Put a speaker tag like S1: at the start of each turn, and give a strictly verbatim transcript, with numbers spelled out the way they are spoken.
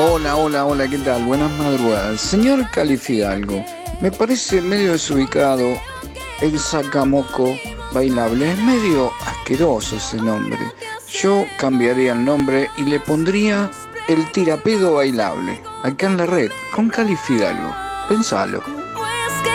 S1: Hola, hola, hola, ¿qué tal? Buenas madrugadas. Señor Califidalgo, me parece medio desubicado el sacamoco bailable. Es medio asqueroso ese nombre. Yo cambiaría el nombre y le pondría el tirapedo bailable. Acá en la red, con Califidalgo. Pensalo.